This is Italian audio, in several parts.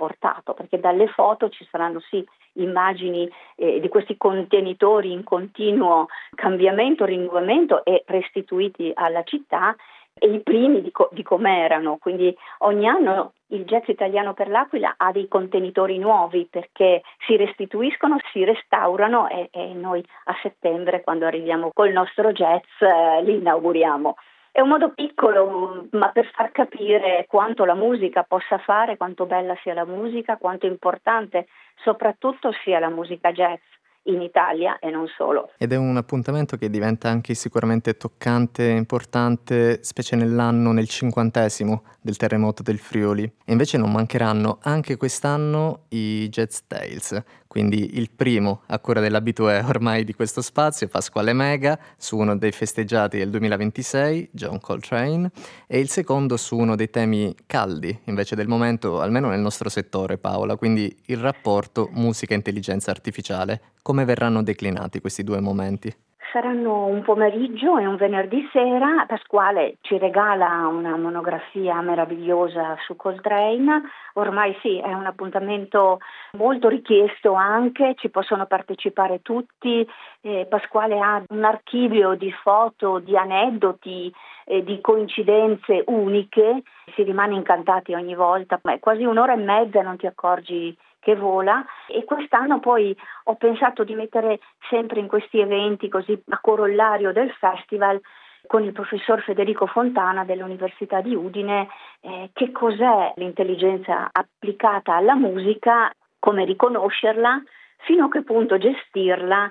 portato, perché dalle foto ci saranno sì immagini di questi contenitori in continuo cambiamento, rinnovamento e restituiti alla città, e i primi di come erano. Quindi ogni anno il jazz italiano per l'Aquila ha dei contenitori nuovi, perché si restituiscono, si restaurano e noi a settembre, quando arriviamo col nostro jazz, li inauguriamo. È un modo piccolo, ma per far capire quanto la musica possa fare, quanto bella sia la musica, quanto importante soprattutto sia la musica jazz in Italia e non solo. Ed è un appuntamento che diventa anche sicuramente toccante e importante, specie nel 50° del terremoto del Friuli. E invece non mancheranno anche quest'anno i Jazz Tales, quindi il primo a cura dell'abitué ormai di questo spazio, Pasquale Mega, su uno dei festeggiati del 2026, John Coltrane, e il secondo su uno dei temi caldi invece del momento, almeno nel nostro settore, Paola, quindi il rapporto musica-intelligenza artificiale. Come verranno declinati questi due momenti? Saranno un pomeriggio e un venerdì sera. Pasquale ci regala una monografia meravigliosa su Coltrane. Ormai sì, è un appuntamento molto richiesto anche, ci possono partecipare tutti. Pasquale ha un archivio di foto, di aneddoti, di coincidenze uniche. Si rimane incantati ogni volta, ma è quasi un'ora e mezza, non ti accorgi che vola. E quest'anno poi ho pensato di mettere sempre in questi eventi così a corollario del festival, con il professor Federico Fontana dell'Università di Udine, che cos'è l'intelligenza applicata alla musica, come riconoscerla, fino a che punto gestirla,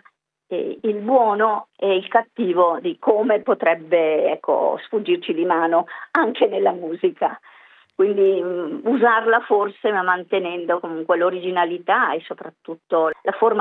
il buono e il cattivo di come potrebbe sfuggirci di mano anche nella musica. Quindi usarla forse, ma mantenendo comunque l'originalità e soprattutto la forma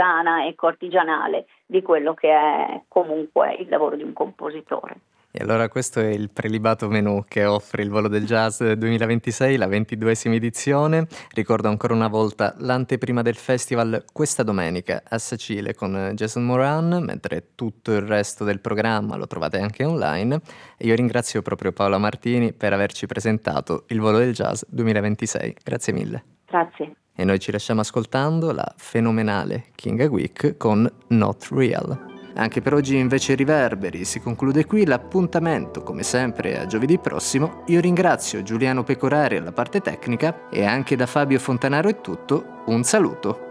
artigianale di quello che è comunque il lavoro di un compositore. E allora questo è il prelibato menù che offre il Volo del Jazz 2026, la 22esima edizione. Ricordo ancora una volta l'anteprima del festival questa domenica a Sacile con Jason Moran, mentre tutto il resto del programma lo trovate anche online. E io ringrazio proprio Paola Martini per averci presentato il Volo del Jazz 2026. Grazie mille. Grazie. E noi ci lasciamo ascoltando la fenomenale Kinga Wick con Not Real. Anche per oggi invece Riverberi si conclude qui l'appuntamento, come sempre a giovedì prossimo. Io ringrazio Giuliano Pecorari alla parte tecnica e anche da Fabio Fontanaro è tutto, un saluto.